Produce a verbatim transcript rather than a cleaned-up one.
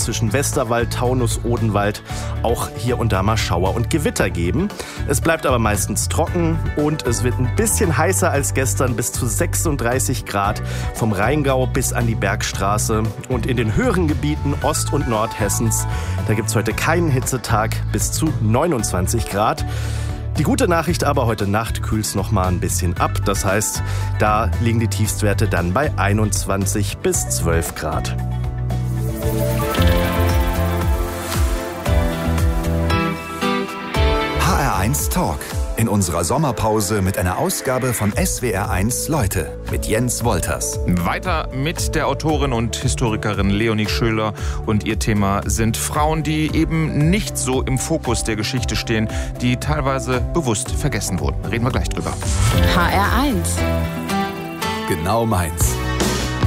zwischen Westerwald, Taunus, Odenwald auch hier und da mal Schauer und Gewitter geben. Es bleibt aber meistens trocken und es wird ein bisschen heißer als gestern, bis zu sechsunddreißig Grad vom Rheingau bis an die Bergstraße. Und in den höheren Gebieten Ost- und Nordhessens, da gibt es heute keinen Hitzetag, bis zu neunundzwanzig Grad. Die gute Nachricht aber, heute Nacht kühlt es noch mal ein bisschen ab. Das heißt, da liegen die Tiefstwerte dann bei einundzwanzig bis zwölf Grad. H R eins Talk. In unserer Sommerpause mit einer Ausgabe von S W R eins Leute mit Jens Wolters. Weiter mit der Autorin und Historikerin Leonie Schöler und ihr Thema sind Frauen, die eben nicht so im Fokus der Geschichte stehen, die teilweise bewusst vergessen wurden. Reden wir gleich drüber. H R eins. Genau meins.